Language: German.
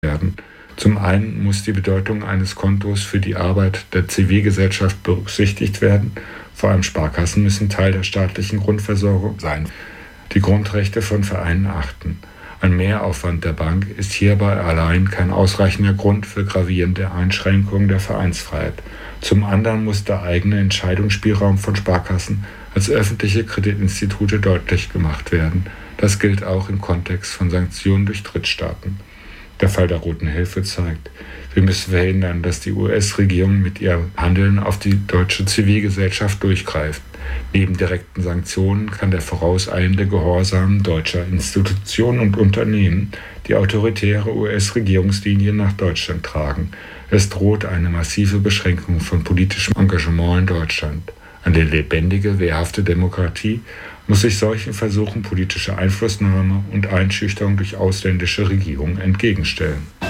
werden. Zum einen muss die Bedeutung eines Kontos für die Arbeit der Zivilgesellschaft berücksichtigt werden. Vor allem Sparkassen müssen Teil der staatlichen Grundversorgung sein, die Grundrechte von Vereinen achten. Ein Mehraufwand der Bank ist hierbei allein kein ausreichender Grund für gravierende Einschränkungen der Vereinsfreiheit. Zum anderen muss der eigene Entscheidungsspielraum von Sparkassen als öffentliche Kreditinstitute deutlich gemacht werden. Das gilt auch im Kontext von Sanktionen durch Drittstaaten. Der Fall der Roten Hilfe zeigt, wir müssen verhindern, dass die US-Regierung mit ihrem Handeln auf die deutsche Zivilgesellschaft durchgreift. Neben direkten Sanktionen kann der vorauseilende Gehorsam deutscher Institutionen und Unternehmen die autoritäre US-Regierungslinie nach Deutschland tragen. Es droht eine massive Beschränkung von politischem Engagement in Deutschland. Eine lebendige, wehrhafte Demokratie muss sich solchen Versuchen politischer Einflussnahme und Einschüchterung durch ausländische Regierungen entgegenstellen.